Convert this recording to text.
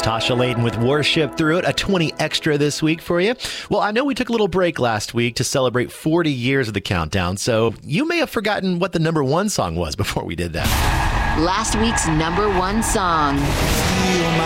It's Tasha Layden with Worship Through It, a 20 extra this week for you. Well, I know we took a little break last week to celebrate 40 years of the countdown, so you may have forgotten what the number one song was before we did that. Last week's number one song.